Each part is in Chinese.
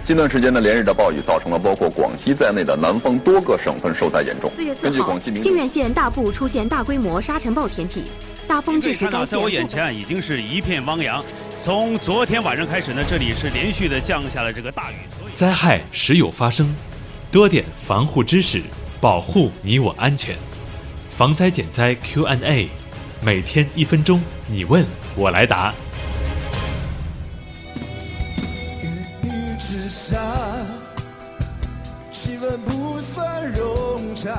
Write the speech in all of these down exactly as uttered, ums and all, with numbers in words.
近段时间的连日的暴雨造成了包括广西在内的南方多个省份受灾严重。 四月四号，靖远县大部出现大规模沙尘暴天气，大风致使该县。 在我眼前已经是一片汪洋。从昨天晚上开始呢，这里是连续的降下了这个大雨。 灾害时有发生，多点防护知识，保护你我安全。防灾减灾 Q and A， 每天一分钟，你问我来答。 雨之下，气温不算融洽。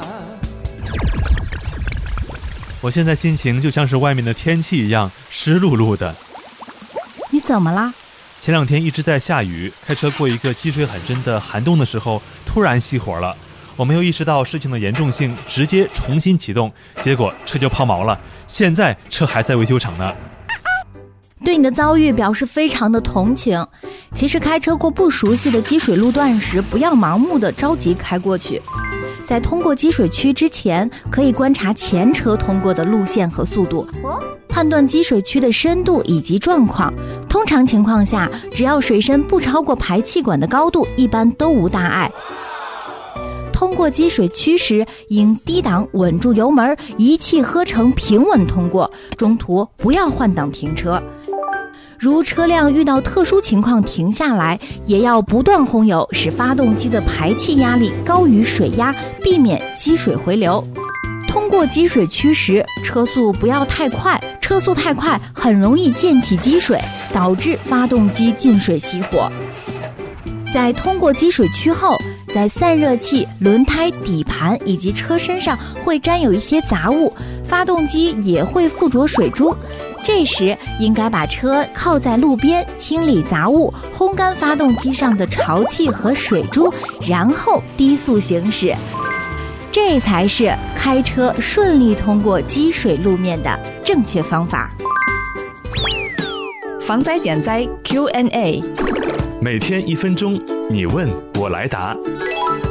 我现在心情就像是外面的天气一样湿漉漉的。 你怎么啦？ 前两天一直在下雨，开车过一个积水很深的涵洞的时候，突然熄火了。我没有意识到事情的严重性，直接重新启动，结果车就抛锚了。现在车还在维修厂呢。 对你的遭遇表示非常的同情。其实开车过不熟悉的积水路段时，不要盲目的着急开过去。在通过积水区之前，可以观察前车通过的路线和速度，判断积水区的深度以及状况。通常情况下，只要水深不超过排气管的高度，一般都无大碍。通过积水区时，应低档稳住油门，一气呵成，平稳通过，中途不要换挡停车。如车辆遇到特殊情况停下来，也要不断轰油，使发动机的排气压力高于水压，避免积水回流。通过积水区时，车速不要太快，车速太快很容易溅起积水，导致发动机进水熄火。在通过积水区后，在散热器、轮胎、底盘以及车身上会沾有一些杂物，发动机也会附着水珠。这时应该把车靠在路边，清理杂物，烘干发动机上的潮气和水珠，然后低速行驶。这才是开车顺利通过积水路面的正确方法。 防灾减灾 Q and A， 每天一分钟，你问我来答。